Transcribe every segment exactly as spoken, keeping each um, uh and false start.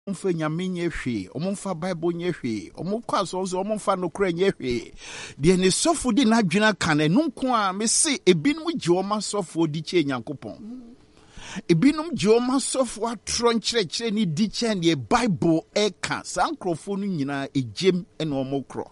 Omfa nyame nye hwe, omfa Bible nye hwe, omukwa so so omfa nokra nye hwe. De ne sofo di na dwena kan enu nko a me se ebinum gye oma sofo di che Nyankopon. Ebinum gye oma sofo atro nkyerɛkyerɛ ni di che ne Bible e ka sankrofo no nyina egem ene omokro.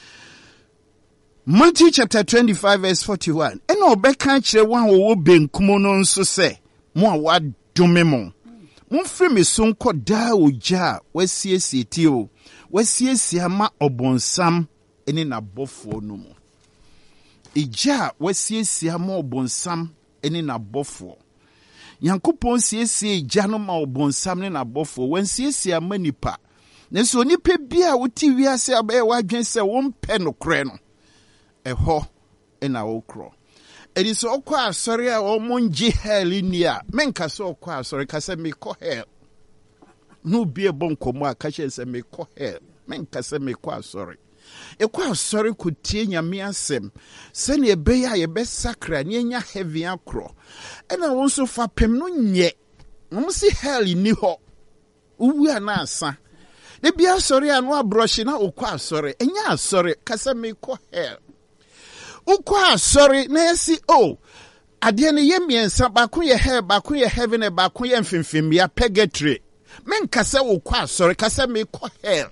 Matthew chapter twenty-five verse forty-one. Ena obeka kyerɛ wan wo benkum no nso se mo a wadome mo. Mumfiri me so nkɔ daa ogya wasiesie ti o wasiesie ama ɔbonsam ene n'abɔfoɔ no mu. Egya wasiesie ama ɔbonsam ene n'abɔfoɔ. Nyankopɔn siesie egya no ma ɔbonsam ne n'abɔfoɔ wansiesie ama nipa. Nanso nipa bi a woti wiase abɛyɛ wadwen sɛ wompɛ no korɛ no ɛhɔ ena wokro. Edi so okwa asori a omonji hell ni a menka so okwa asori ka se me ko hell no bi e bon komo a ka che se me ko hell menka se me ko asori e ko asori ko tie nyame asem se ne ebe ya ye be sakra ne nya heavy akro e na won so fa pem no nye no si hell ni ho uwu ana asa de bia asori anu abroshi na okwa asori enya asori ka se me ko hell. Ukwa sorry na yesi oh ade ne ye miensa bako ye hell bako ye heaven e bako ye mfimfim ya purgatory men kasa ukwa sorry kasa me ko hell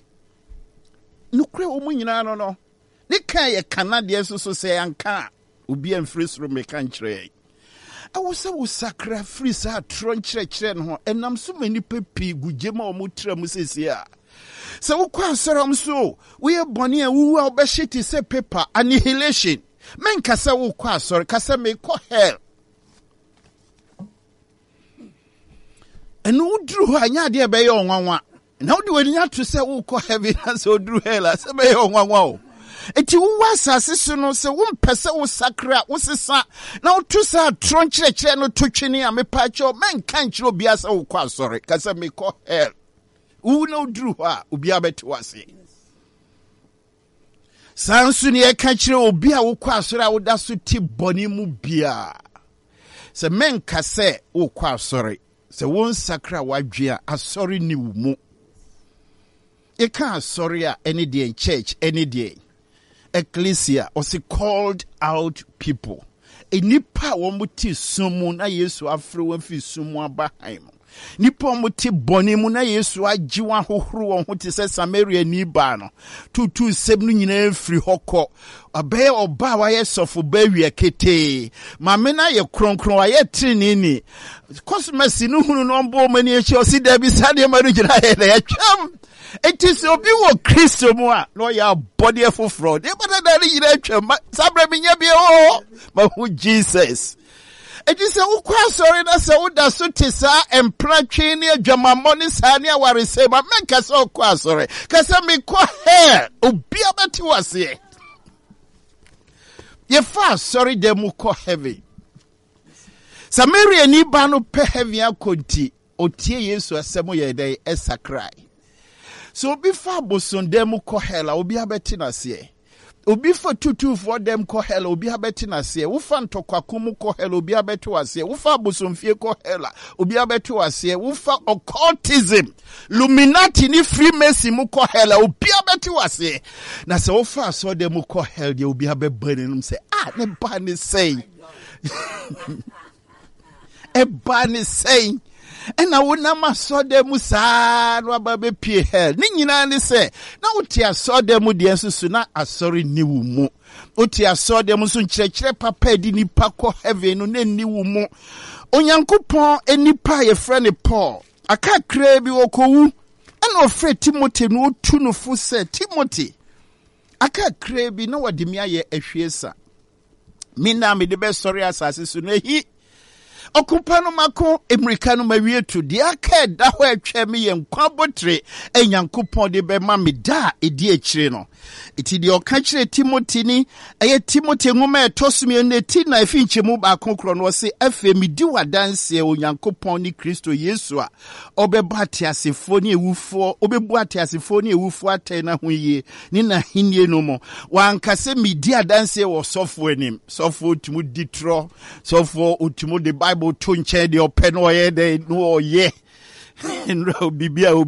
nukre omu nyina no no ne kan ye kanade so so se anka obi amfiri soro me kan kire awo se wo sakra free sa tron kire kire no ho enam so mani pepi gujema o mu tra mu sesi a. So ukwa sorom so we boni a wu a obeshiti se paper annihilation men kasa ukwa sorry kasa me ko hell enu udru anya de be ye onwanwa na odi wani atu se ukwa heaven so udru hell se be ye onwanwa o eti wu asase so no se wo mpese wo sakra wo sesa na utu sa tron kire kire no totwene a me pa cho men kan kire obi asa ukwa sorry kasa me ko hell. Who no drew her, Ubia Betuasi. Sansun ye catcher Ubia Uquasura would ask to tip Bonnie Mubia. Se men casse, O qua sorry. Se won sacra wajia, a sorry new mo. E can't sorry any day in church, any day. Ecclesia was a called out people. A nipa womuti sumu na yesu afro and fi sumu behind. Nipo muti boni mu na Yesu ajiwa hohoro won ho te se Samaria ni ba no tutu sem no nyina firi hokɔ abe oba wa ye sofo ba wi kete mame na ye kronkron wa ye trinini cosmos no hunu no mbo mani echi osi da bi sade ma no gina ye na ye twam enti se obi wo Kristo mu a no ya body foforo de bada da ni gina twam sabre mi nya bi o ma hu Jesus. It is a ukwa sorry na se uda suti sa empratwe ni adwamammo ni sa ni aware se ba men kasa ukwa sorry kasa me ko hair obi abati wase ye fa sorry dem ko heavy Samaria ni ba no pe heavy akonti otie Yesu asemo ye dey esakrai so obi fa boson dem ko hell obi abati na se Obi for tutu for them ko hell obi abeti na se wo fa ntokwakum ko hell obi abeti wase wo fa bosomfie ko hell obi abeti wase wo fa occultism Illuminati ni Freemason mu ko hell obi abeti wase na se wo fa so them ko hell de obi abebani num se ah ne ba ni say e ba ni say ena wona masode mu saa no ababe pie hell ni nyina ne se na wote asode mu de nsusu na asori ni wu mu wote asode mu so nkyerɛkyerɛ papa di nipa kɔ heaven no na ni wu mu onyankopɔn enipa ye frɛ Paul aka kra bi okowu ena ofre Timothy no otu no fo se Timothy aka kra bi na wode mi aye ahwiesa mi na me de be sori asase so na hi Okupano mako Americano mawie to de aka da ho atwa me ye nkwa botre enyankopon de be ma me da edi akire no iti de oka kire Timothy ni eye Timothy ngoma etosumi ne ti na afinche mu ba konkro no se afa mi di wadanse onyankopon ni Kristo Yesu a obeba tiasefo ni ewufo obebu atiasefo ni ewufo atai na ho ye ni na hinie no mo wankase mi di adanse wo sofo anim sofo tumu ditro sofo utumu de Bible to nche de open oye de no oye nra bibia